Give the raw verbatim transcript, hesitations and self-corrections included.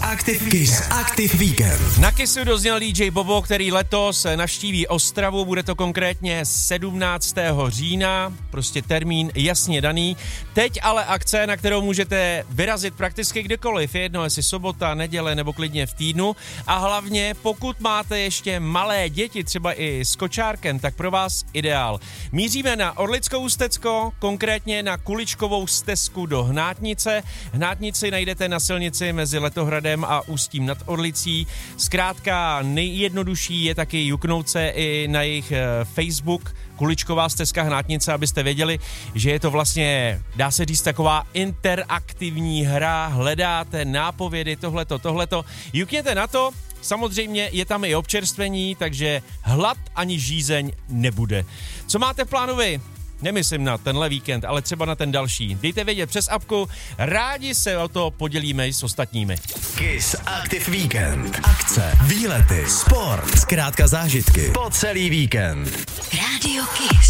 Active, Kiss Active Weekend. Na Kissu dozněl D J Bobo, který letos navštíví Ostravu, bude to konkrétně sedmnáctého října, prostě termín jasně daný. Teď ale akce, na kterou můžete vyrazit prakticky kdekoliv, jedno jestli sobota, neděle nebo klidně v týdnu. A hlavně, pokud máte ještě malé děti, třeba i s kočárkem, tak pro vás ideál. Míříme na Orlickou Ústecko, konkrétně na Kuličkovou stezku do Hnátnice. Hnátnici najdete na silnici mezi Letohradem a Ústím nad Orlicí. Zkrátka nejjednodušší je taky juknout se i na jejich Facebook Kuličková stezka Hnátnice, abyste věděli, že je to vlastně, dá se říct, taková interaktivní hra, hledáte nápovědy, tohleto, tohleto. Jukněte na to, samozřejmě je tam i občerstvení, takže hlad ani žízeň nebude. Co máte v plánu vy? Nemyslím na tenhle víkend, ale třeba na ten další. Dejte vědět přes apku, rádi se o to podělíme i s ostatními. Kiss Active Weekend. Akce, výlety, sport, zkrátka zážitky po celý víkend. Radio Kiss.